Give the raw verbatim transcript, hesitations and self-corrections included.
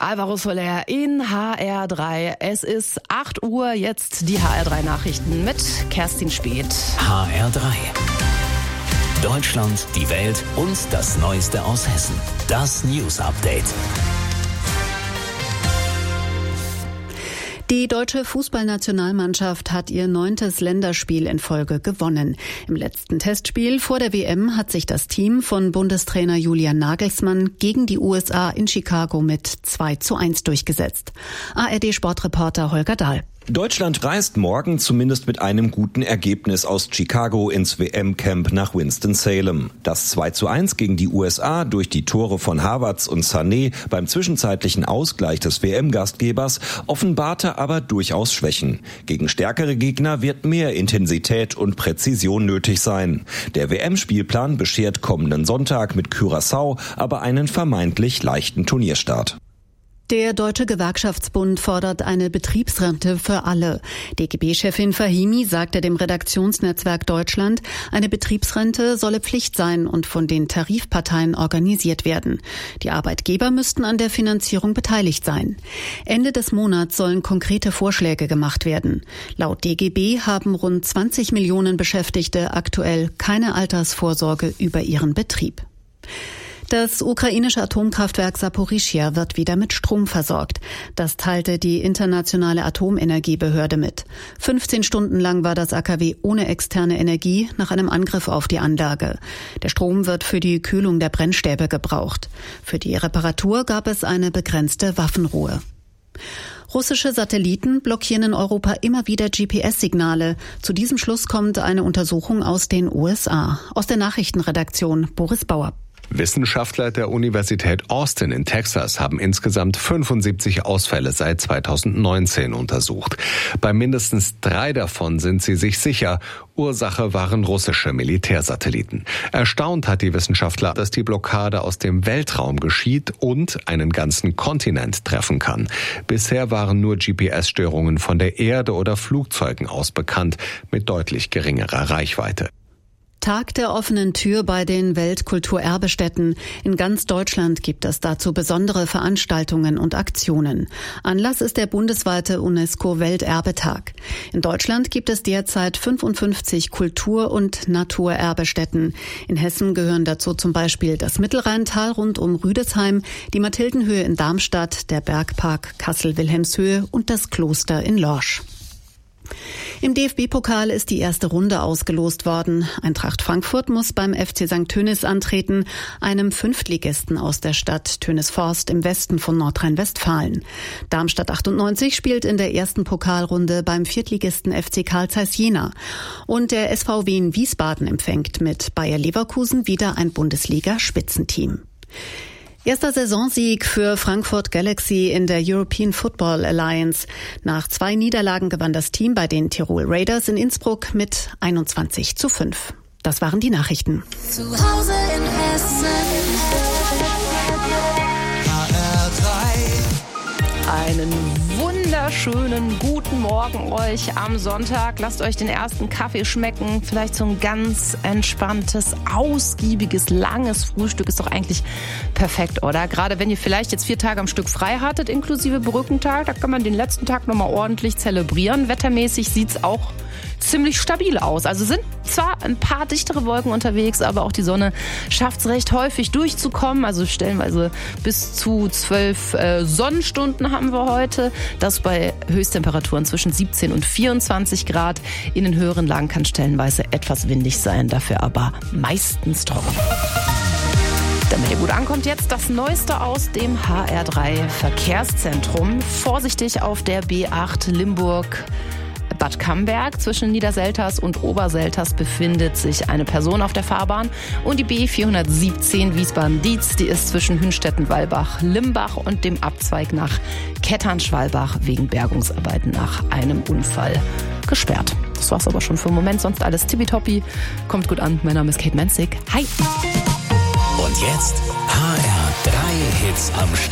Alvaro Soler in H R drei. Es ist acht Uhr, jetzt die H R drei Nachrichten mit Kerstin Speth. H R drei. Deutschland, die Welt und das Neueste aus Hessen. Das News Update. Die deutsche Fußballnationalmannschaft hat ihr neuntes Länderspiel in Folge gewonnen. Im letzten Testspiel vor der W M hat sich das Team von Bundestrainer Julian Nagelsmann gegen die U S A in Chicago mit zwei zu eins durchgesetzt. A R D-Sportreporter Holger Dahl. Deutschland reist morgen zumindest mit einem guten Ergebnis aus Chicago ins W M-Camp nach Winston-Salem. Das zwei zu eins gegen die U S A durch die Tore von Havertz und Sané beim zwischenzeitlichen Ausgleich des W M-Gastgebers offenbarte aber durchaus Schwächen. Gegen stärkere Gegner wird mehr Intensität und Präzision nötig sein. Der W M-Spielplan beschert kommenden Sonntag mit Curaçao aber einen vermeintlich leichten Turnierstart. Der Deutsche Gewerkschaftsbund fordert eine Betriebsrente für alle. D G B-Chefin Fahimi sagte dem Redaktionsnetzwerk Deutschland, eine Betriebsrente solle Pflicht sein und von den Tarifparteien organisiert werden. Die Arbeitgeber müssten an der Finanzierung beteiligt sein. Ende des Monats sollen konkrete Vorschläge gemacht werden. Laut D G B haben rund zwanzig Millionen Beschäftigte aktuell keine Altersvorsorge über ihren Betrieb. Das ukrainische Atomkraftwerk Saporischschja wird wieder mit Strom versorgt. Das teilte die internationale Atomenergiebehörde mit. fünfzehn Stunden lang war das A K W ohne externe Energie nach einem Angriff auf die Anlage. Der Strom wird für die Kühlung der Brennstäbe gebraucht. Für die Reparatur gab es eine begrenzte Waffenruhe. Russische Satelliten blockieren in Europa immer wieder G P S-Signale. Zu diesem Schluss kommt eine Untersuchung aus den U S A. Aus der Nachrichtenredaktion Boris Bauer. Wissenschaftler der Universität Austin in Texas haben insgesamt fünfundsiebzig Ausfälle seit zweitausendneunzehn untersucht. Bei mindestens drei davon sind sie sich sicher, Ursache waren russische Militärsatelliten. Erstaunt hat die Wissenschaftler, dass die Blockade aus dem Weltraum geschieht und einen ganzen Kontinent treffen kann. Bisher waren nur G P S-Störungen von der Erde oder Flugzeugen aus bekannt, mit deutlich geringerer Reichweite. Tag der offenen Tür bei den Weltkulturerbestätten. In ganz Deutschland gibt es dazu besondere Veranstaltungen und Aktionen. Anlass ist der bundesweite UNESCO-Welterbetag. In Deutschland gibt es derzeit fünfundfünfzig Kultur- und Naturerbestätten. In Hessen gehören dazu zum Beispiel das Mittelrheintal rund um Rüdesheim, die Mathildenhöhe in Darmstadt, der Bergpark Kassel-Wilhelmshöhe und das Kloster in Lorsch. Im D F B-Pokal ist die erste Runde ausgelost worden. Eintracht Frankfurt muss beim F C Sankt Tönis antreten, einem Fünftligisten aus der Stadt Tönisforst im Westen von Nordrhein-Westfalen. Darmstadt achtundneunzig spielt in der ersten Pokalrunde beim Viertligisten F C Carl Zeiss Jena. Und der S V W in Wiesbaden empfängt mit Bayer Leverkusen wieder ein Bundesliga-Spitzenteam. Erster Saisonsieg für Frankfurt Galaxy in der European Football Alliance. Nach zwei Niederlagen gewann das Team bei den Tirol Raiders in Innsbruck mit einundzwanzig zu fünf. Das waren die Nachrichten. Zu Hause in Hessen. H R drei. Einen wunderschönen guten Morgen euch am Sonntag. Lasst euch den ersten Kaffee schmecken. Vielleicht so ein ganz entspanntes, ausgiebiges, langes Frühstück ist doch eigentlich perfekt, oder? Gerade wenn ihr vielleicht jetzt vier Tage am Stück frei hattet, inklusive Brückentag, da kann man den letzten Tag nochmal ordentlich zelebrieren. Wettermäßig sieht's auch ziemlich stabil aus. Also sind zwar ein paar dichtere Wolken unterwegs, aber auch die Sonne schafft es recht häufig durchzukommen. Also stellenweise bis zu zwölf äh, Sonnenstunden haben wir heute. Das bei Höchsttemperaturen zwischen siebzehn und vierundzwanzig Grad. In den höheren Lagen kann stellenweise etwas windig sein, dafür aber meistens trocken. Damit ihr gut ankommt, jetzt das Neueste aus dem H R drei Verkehrszentrum. Vorsichtig auf der B acht Limburg Bad Camberg. Zwischen Niederselters und Oberselters befindet sich eine Person auf der Fahrbahn. Und die B vierhundertsiebzehn Wiesbaden-Dietz, die ist zwischen Hünstetten-Walbach-Limbach und dem Abzweig nach Kettern-Schwalbach wegen Bergungsarbeiten nach einem Unfall gesperrt. Das war's aber schon für den Moment, sonst alles tippitoppi. Kommt gut an, mein Name ist Kate Menzig. Hi! Und jetzt H R drei Hits am Stück.